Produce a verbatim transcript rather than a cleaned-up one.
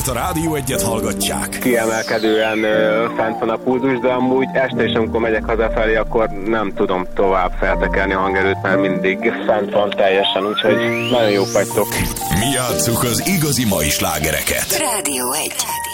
Ezt a Rádió Egyet hallgatják. Kiemelkedően ö, fent van a pulzus, de amúgy este is, amikor megyek hazafelé, akkor nem tudom tovább feltekerni a hangerőt, mert mindig fent van teljesen, úgyhogy nagyon jók vagytok. Mi játsszuk az igazi mai slágereket. Rádió egy.